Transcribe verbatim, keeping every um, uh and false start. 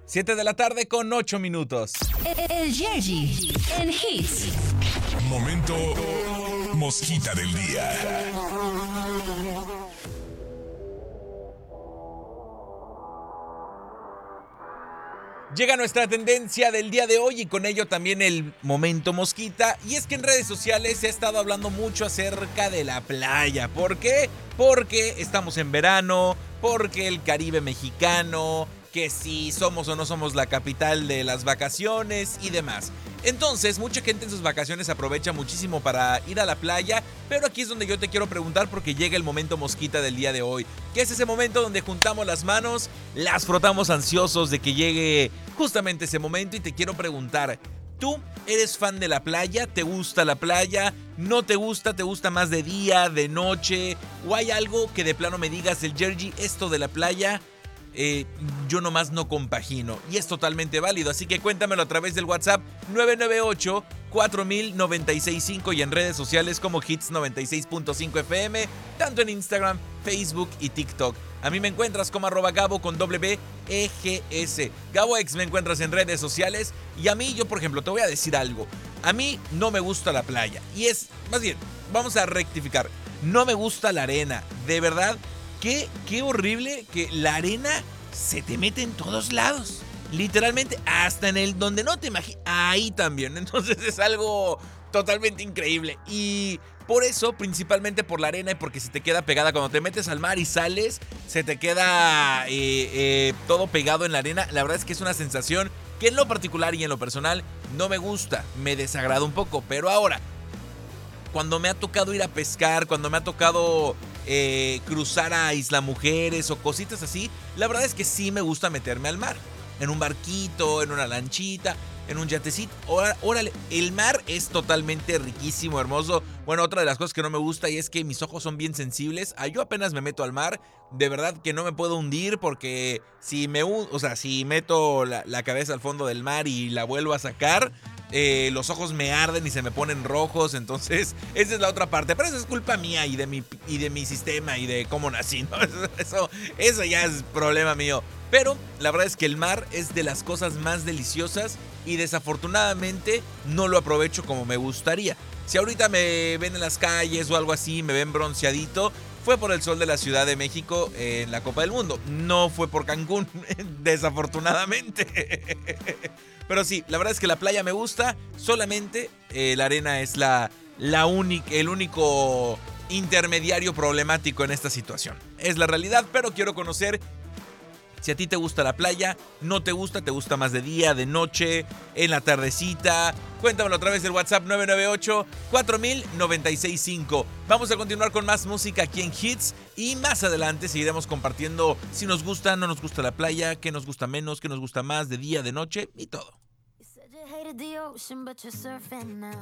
siete de la tarde con ocho minutos. El Yerji en Hits. Momento mosquita del día. Llega nuestra tendencia del día de hoy y con ello también el momento mosquita. Y es que en redes sociales se ha estado hablando mucho acerca de la playa. ¿Por qué? Porque estamos en verano, porque el Caribe mexicano, que si somos o no somos la capital de las vacaciones y demás. Entonces, mucha gente en sus vacaciones aprovecha muchísimo para ir a la playa, pero aquí es donde yo te quiero preguntar porque llega el momento mosquita del día de hoy, que es ese momento donde juntamos las manos, las frotamos ansiosos de que llegue justamente ese momento y te quiero preguntar, ¿tú eres fan de la playa? ¿Te gusta la playa? ¿No te gusta? ¿Te gusta más de día, de noche? ¿O hay algo que de plano me digas, el Yerji, esto de la playa? Eh, yo nomás no compagino y es totalmente válido, así que cuéntamelo a través del WhatsApp nueve nueve ocho, cuatro mil noventa y seis cinco y en redes sociales como Hits noventa y seis punto cinco F M, tanto en Instagram, Facebook y TikTok. A mí me encuentras como arroba Gabo con W E G S. GaboX me encuentras en redes sociales y a mí, yo por ejemplo, te voy a decir algo. A mí no me gusta la playa y es, más bien, vamos a rectificar, no me gusta la arena, de verdad. Qué, qué horrible que la arena se te mete en todos lados. Literalmente, hasta en el donde no te imaginas. Ahí también. Entonces es algo totalmente increíble. Y por eso, principalmente por la arena y porque se te queda pegada. Cuando te metes al mar y sales, se te queda eh, eh, todo pegado en la arena. La verdad es que es una sensación que en lo particular y en lo personal no me gusta. Me desagrada un poco. Pero ahora, cuando me ha tocado ir a pescar, cuando me ha tocado eh, cruzar a Isla Mujeres o cositas así, la verdad es que sí me gusta meterme al mar. En un barquito, en una lanchita, en un yatecito. Órale, el mar es totalmente riquísimo, hermoso. Bueno, otra de las cosas que no me gusta y es que mis ojos son bien sensibles. Ah, yo apenas me meto al mar, de verdad que no me puedo hundir porque si me, o sea, si meto la, la cabeza al fondo del mar y la vuelvo a sacar, Eh, los ojos me arden y se me ponen rojos. Entonces esa es la otra parte, pero eso es culpa mía y de mi, y de mi sistema y de cómo nací, ¿no? Eso, eso ya es problema mío. Pero la verdad es que el mar es de las cosas más deliciosas y desafortunadamente no lo aprovecho como me gustaría. Si ahorita me ven en las calles o algo así, me ven bronceadito, fue por el sol de la Ciudad de México en la Copa del Mundo. No fue por Cancún, desafortunadamente. Pero sí, la verdad es que la playa me gusta. Solamente eh, la arena es la, la única, el único intermediario problemático en esta situación. Es la realidad, pero quiero conocer si a ti te gusta la playa, no te gusta, te gusta más de día, de noche, en la tardecita. Cuéntamelo a través del WhatsApp nueve nueve ocho, cuatro mil noventa y seis cinco. Vamos a continuar con más música aquí en Hits y más adelante seguiremos compartiendo si nos gusta, no nos gusta la playa, qué nos gusta menos, qué nos gusta más de día, de noche y todo.